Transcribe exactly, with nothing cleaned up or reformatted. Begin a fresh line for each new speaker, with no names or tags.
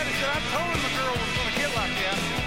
He said, I told him the girl was going to get like that.